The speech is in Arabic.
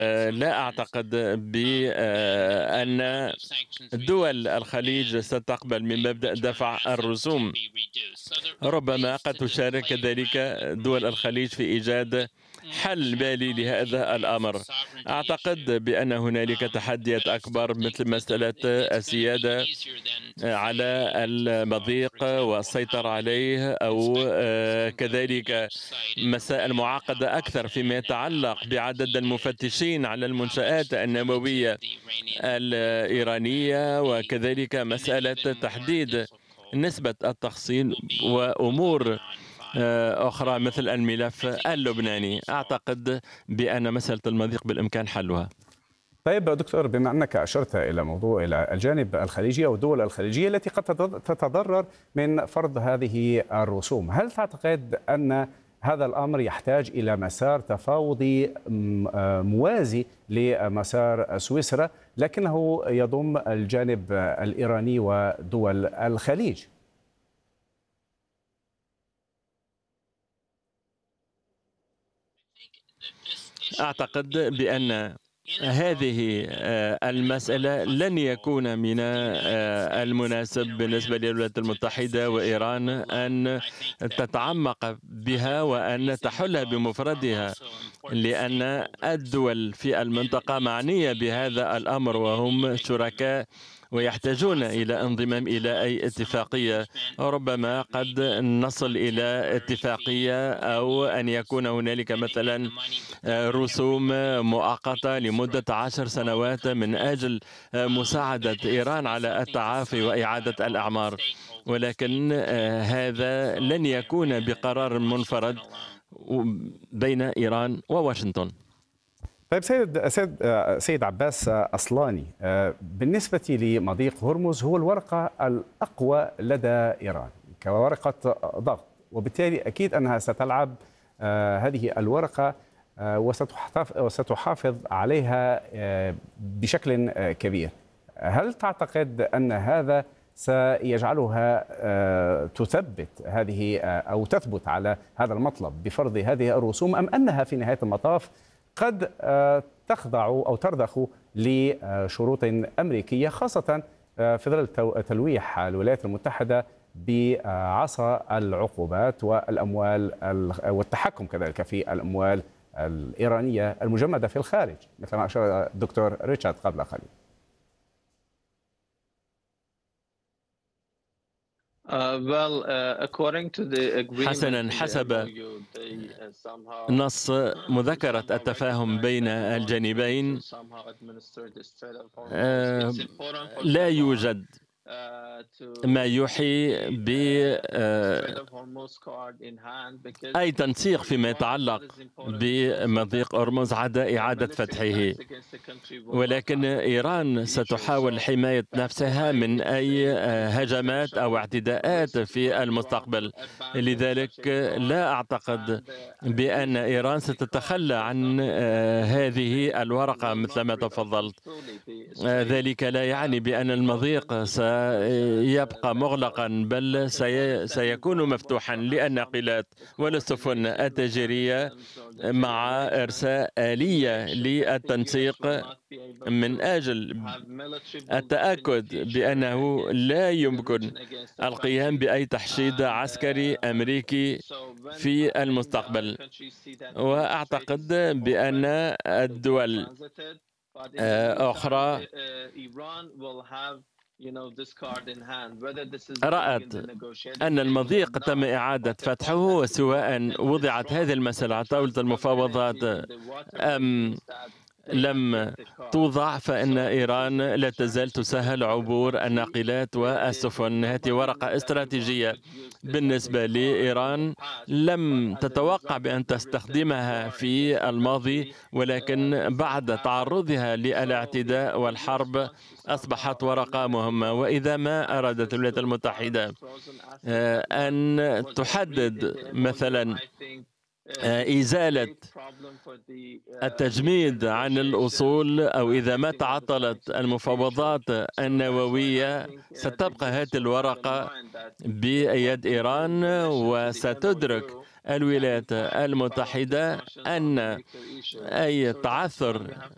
لا أعتقد بأن دول الخليج ستقبل من مبدأ دفع الرسوم. ربما قد تشارك كذلك دول الخليج في إيجاد حل بالي لهذا الأمر. أعتقد بأن هنالك تحديات أكبر مثل مسألة السيادة على المضيق والسيطرة عليه، أو كذلك مسائل معقدة أكثر فيما يتعلق بعدد المفتشين على المنشآت النووية الإيرانية، وكذلك مسألة تحديد نسبة التخصيب وأمور أخرى مثل الملف اللبناني. أعتقد بأن مسألة المضيق بالإمكان حلها. طيب دكتور، بما أنك أشرت إلى موضوع الجانب الخليجي أو الدول الخليجية التي قد تتضرر من فرض هذه الرسوم، هل تعتقد أن هذا الأمر يحتاج إلى مسار تفاوضي موازي لمسار سويسرا، لكنه يضم الجانب الإيراني ودول الخليج؟ أعتقد بأن هذه المسألة لن يكون من المناسب بالنسبة للولايات المتحدة وإيران أن تتعمق بها وأن تحلها بمفردها، لأن الدول في المنطقة معنية بهذا الأمر وهم شركاء ويحتاجون إلى انضمام إلى أي اتفاقية. ربما قد نصل إلى اتفاقية أو أن يكون هنالك مثلا رسوم مؤقتة لمدة 10 سنوات من أجل مساعدة إيران على التعافي وإعادة الأعمار، ولكن هذا لن يكون بقرار منفرد بين إيران وواشنطن. طيب سيد عباس أصلاني، بالنسبة لمضيق هرمز هو الورقة الأقوى لدى إيران كورقة ضغط، وبالتالي أكيد أنها ستلعب هذه الورقة وستحافظ عليها بشكل كبير. هل تعتقد أن هذا سيجعلها تثبت هذه أو تثبت على هذا المطلب بفرض هذه الرسوم، أم أنها في نهاية المطاف قد تخضع أو ترضخ لشروط أمريكية، خاصة في ظل تلويح الولايات المتحدة بعصا العقوبات والأموال والتحكم كذلك في الأموال الإيرانية المجمدة في الخارج مثل ما أشار الدكتور ريتشارد قبل قليل؟ حسنا، حسب نص مذكرة التفاهم بين الجانبين لا يوجد ما يوحي أي تنسيق فيما يتعلق بمضيق هرمز عدا إعادة فتحه، ولكن إيران ستحاول حماية نفسها من أي هجمات أو اعتداءات في المستقبل. لذلك لا أعتقد بأن إيران ستتخلى عن هذه الورقة مثل ما تفضلت. ذلك لا يعني بأن المضيق سيبقى مغلقا، بل سيكون مفتوحا للناقلات والسفن التجارية مع إرساء آلية للتنسيق من أجل التأكد بأنه لا يمكن القيام بأي تحشيد عسكري أمريكي في المستقبل. وأعتقد بأن الدول أخرى رأت أن المضيق تم إعادة فتحه، وسواء وضعت هذه المسألة على طاولة المفاوضات أم لم توضع، فإن إيران لا تزال تسهل عبور الناقلات والسفن. هذه ورقة استراتيجية بالنسبة لإيران، لم تتوقع بأن تستخدمها في الماضي، ولكن بعد تعرضها للاعتداء والحرب أصبحت ورقة مهمة. وإذا ما أرادت الولايات المتحدة أن تحدد مثلا إزالة التجميد عن الأصول، أو إذا ما تعطلت المفاوضات النووية، ستبقى هذه الورقة بيد إيران، وستدرك الولايات المتحدة أن أي تعثر